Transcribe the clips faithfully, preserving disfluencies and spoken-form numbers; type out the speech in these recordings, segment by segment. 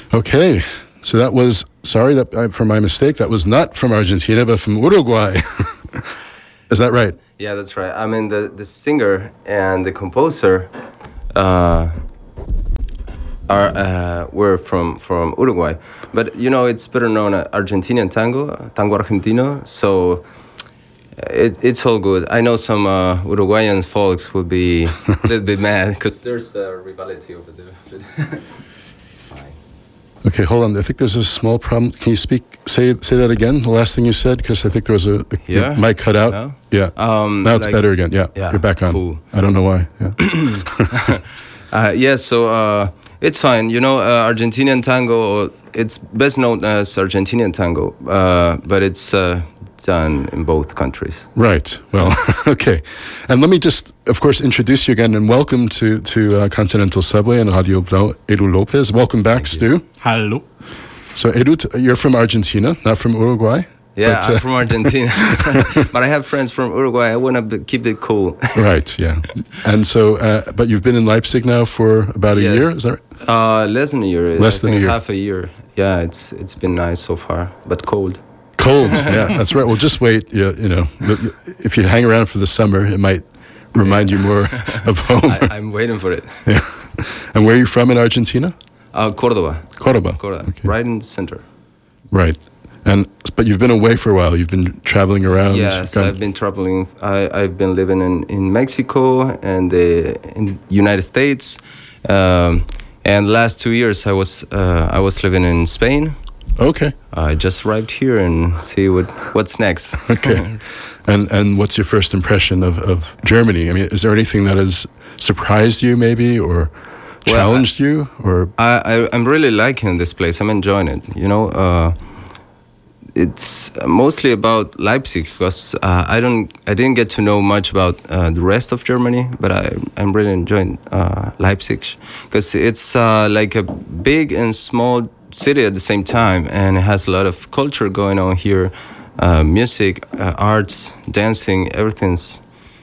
Okay, so that was, sorry that uh, for my mistake, that was not from Argentina, but from Uruguay. Is that right? Yeah, that's right. I mean, the, the singer and the composer uh, are uh, were from, from Uruguay. But, you know, it's better known as Argentinian tango, tango argentino, so it, it's all good. I know some uh, Uruguayan folks will be a little bit mad because there's a rivalry over there. It's fine. Okay, hold on. I think there's a small problem. Can you speak, say say that again, the last thing you said? Because I think there was a, a yeah. mic cut out. No? Yeah. Um, now it's like, better again. Yeah. yeah, You're back on. Cool. I don't know why. Yeah. uh, yeah, so uh, it's fine. You know, uh, Argentinian tango, it's best known as Argentinian tango, uh, but it's uh, done in both countries. Right. Well, okay. And let me just, of course, introduce you again and welcome to, to uh, Continental Subway and Radio Blau, Edu Lopez. Welcome back, Stu. Hello. So, Edu, you're from Argentina, not from Uruguay? Yeah, but, uh, I'm from Argentina. But I have friends from Uruguay. I want to keep it cool. Right, yeah. And so, uh, but you've been in Leipzig now for about a yes. year, is that right? Uh, less than a year. Less I than think a year. Half a year. Yeah, it's it's been nice so far, but cold. Cold, yeah, that's right. Well, just wait. You, you know, if you hang around for the summer, it might remind you more of home. I, I'm waiting for it. Yeah. And where are you from in Argentina? Uh, Cordoba. Cordoba. Cordoba. Okay. Right in the center. Right. And but you've been away for a while. You've been traveling around. Yes, kind I've of, been traveling. I, I've been living in, in Mexico and the in United States. Um, and last two years, I was uh, I was living in Spain. Okay. I just arrived here and see what what's next. Okay. And and what's your first impression of, of Germany? I mean, is there anything that has surprised you, maybe, or challenged well, I, you, or? I, I I'm really liking this place. I'm enjoying it. You know, uh, it's mostly about Leipzig because uh, I don't I didn't get to know much about uh, the rest of Germany, but I I'm really enjoying uh, Leipzig because it's uh, like a big and small city at the same time, and it has a lot of culture going on here, uh, music, uh, arts, dancing, everything's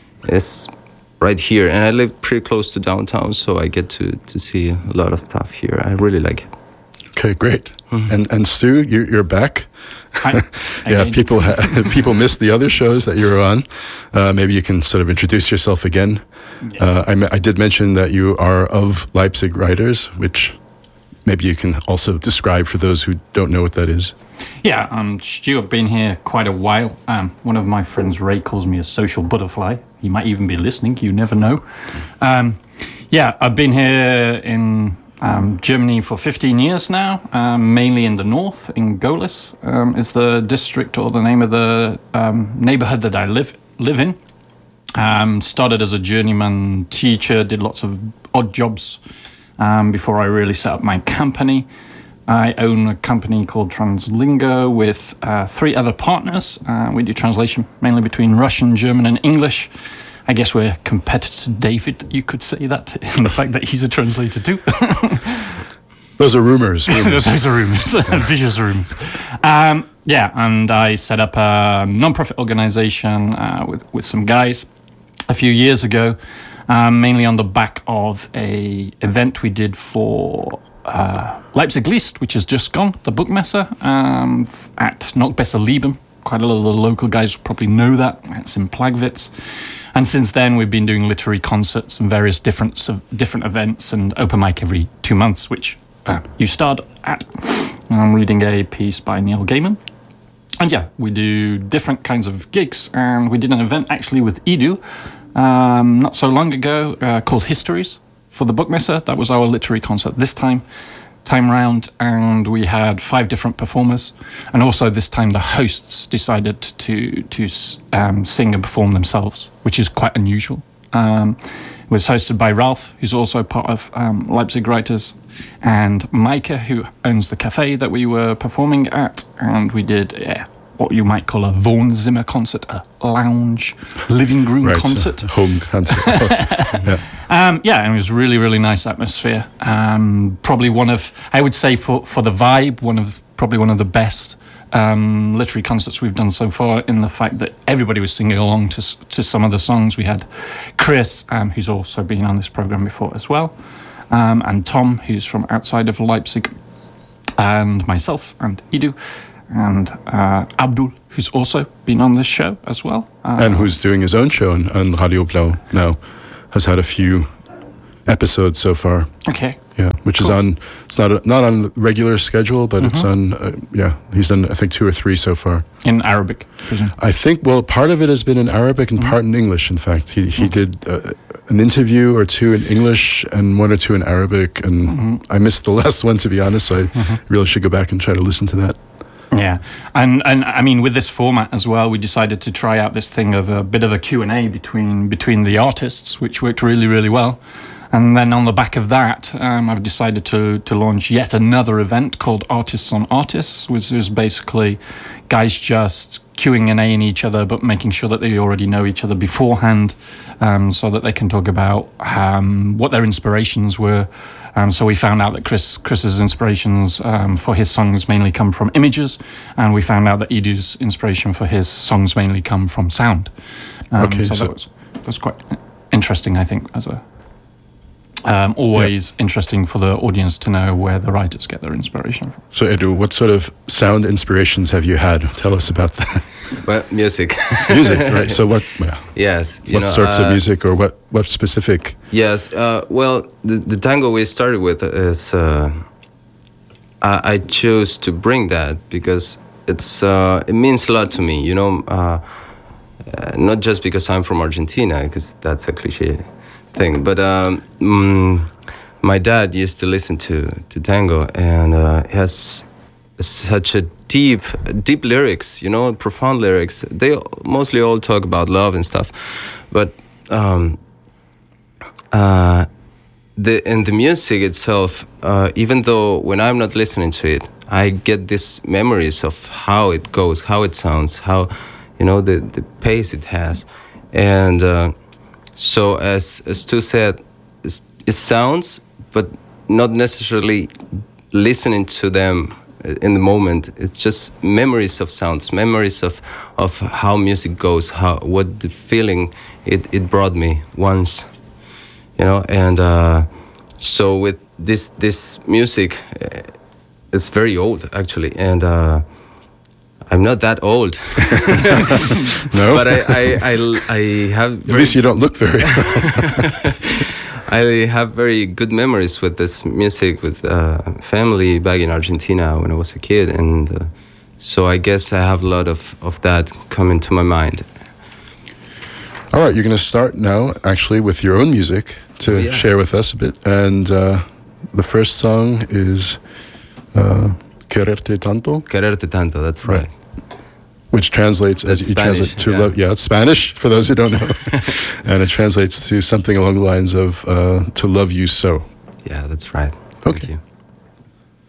is right here. And I live pretty close to downtown, so I get to, to see a lot of stuff here. I really like it. Okay, great. Mm-hmm. And and Stu, you're, you're back. Hi. Yeah, if people ha- if people missed the other shows that you were on, uh, maybe you can sort of introduce yourself again. Yeah. Uh, I, I did mention that you are of Leipzig Writers, which maybe you can also describe for those who don't know what that is. Yeah, um, Stu, I've been here quite a while. Um, one of my friends, Ray, calls me a social butterfly. He might even be listening, you never know. Um, yeah, I've been here in um, Germany for fifteen years now, um, mainly in the north, in Gohlis. Um, is the district or the name of the um, neighborhood that I live live in. Um, started as a journeyman teacher, did lots of odd jobs um, before I really set up my company. I own a company called Translingo with uh, three other partners. Uh, we do translation mainly between Russian, German, and English. I guess we're competitor to David, you could say that, in the fact that he's a translator too. Those are rumors. rumors. Those are rumors, vicious rumors. Um, yeah, and I set up a non-profit organization uh, with, with some guys a few years ago, um, mainly on the back of a event we did for uh, Leipzig List, which has just gone, the Buchmesse, um, at Nockbesser Lieben. Quite a lot of the local guys will probably know that. It's in Plagwitz. And since then, we've been doing literary concerts and various different, uh, different events and open mic every two months, which uh, you start at. I'm reading a piece by Neil Gaiman. And yeah, we do different kinds of gigs. And we did an event actually with Edu um, not so long ago uh, called Histories for the Buchmesse. That was our literary concert this time. time round, and we had five different performers, and also this time the hosts decided to to um, sing and perform themselves, which is quite unusual. Um, it was hosted by Ralph, who's also part of um, Leipzig Writers, and Maike, who owns the cafe that we were performing at, and we did yeah, what you might call a Wohnzimmer concert, a lounge, living room right, concert. A home concert. yeah. Um, yeah, and it was really, really nice atmosphere. Um, probably one of, I would say for, for the vibe, one of probably one of the best um, literary concerts we've done so far, in the fact that everybody was singing along to to some of the songs. We had Chris, um, who's also been on this program before as well, um, and Tom, who's from outside of Leipzig. and myself and Edu and uh, Abdul, who's also been on this show as well. Uh, and who's doing his own show on, on Radio Blau now, has had a few episodes so far. Okay. Yeah, which Cool. is on, it's not a, not on regular schedule, but it's Mhm. on, uh, yeah, he's done, I think, two or three so far. In Arabic, I presume. I think, well, part of it has been in Arabic and Mhm. part in English, in fact. He he Mhm. did uh, an interview or two in English and one or two in Arabic, and Mhm. I missed the last one, to be honest, so I Mhm. really should go back and try to listen to that. Yeah, and and I mean, with this format as well, we decided to try out this thing of a bit of a Q and A between between the artists, which worked really really well. And then on the back of that, um, I've decided to to launch yet another event called Artists on Artists, which is basically guys just Qing and A-ing each other, but making sure that they already know each other beforehand, um, so that they can talk about um, what their inspirations were. Um, so we found out that Chris Chris's inspirations um, for his songs mainly come from images, and we found out that Edu's inspiration for his songs mainly come from sound. Um, Okay, so, so- that was that was quite interesting, I think, as a um, always interesting for the audience to know where the writers get their inspiration from. So, Edu, what sort of sound inspirations have you had? Tell us about that. Well, music. Music, right? So, what yeah, Yes. You what know, sorts of uh, music, or what, what specific? Yes. Uh, well, the, the tango we started with is uh, I, I chose to bring that because it's uh, it means a lot to me. You know, uh, uh, not just because I'm from Argentina, because that's a cliche thing, but um, mm, my dad used to listen to to tango, and uh, he has such a deep, deep lyrics. You know, profound lyrics. They mostly all talk about love and stuff, but. Um, Uh, the in the music itself, uh, even though when I'm not listening to it, I get these memories of how it goes, how it sounds, how, you know, the, the pace it has. And uh, so as, as Stu said, it's, it sounds, but not necessarily listening to them in the moment. It's just memories of sounds, memories of, of how music goes, how what the feeling it, it brought me once. You know, and uh, so with this this music, uh, it's very old actually, and uh, I'm not that old. No, but I I, I, I have. At least you don't look very. I have very good memories with this music, with uh, family back in Argentina when I was a kid, and uh, so I guess I have a lot of, of that coming to my mind. All right, you're going to start now, actually, with your own music to Oh, yeah. share with us a bit. And uh, the first song is uh, Quererte Tanto, Quererte tanto, that's right. Right. which translates That's as you Spanish, translate to yeah. love. Yeah, it's Spanish for those who don't know, and it translates to something along the lines of uh, "to love you so." Yeah, that's right. Thank Okay. you.